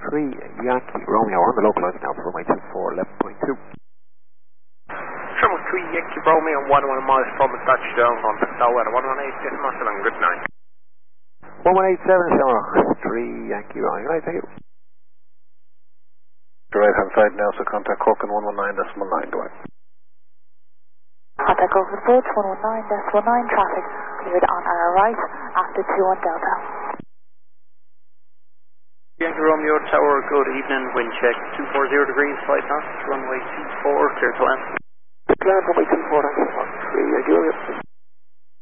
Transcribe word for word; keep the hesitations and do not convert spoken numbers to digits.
three Yankee Romeo on the localizer now for runway two four, eleven point two. Thermal three Yankee Romeo, one one miles from the touchdown on the tower, one one eight, yes, Master, good night. one one eight seven, three Yankee Romeo, good night, thank you. The right hand side now, so contact Cork in one one nine decimal nine, Dwight. Contact over the approach, one one nine decimal nine, traffic cleared on our right after two one Delta. Yankee Romeo Tower, good evening, wind check two forty degrees, five knots, runway two four, clear to land. Clear runway two four, three Yankee Romeo.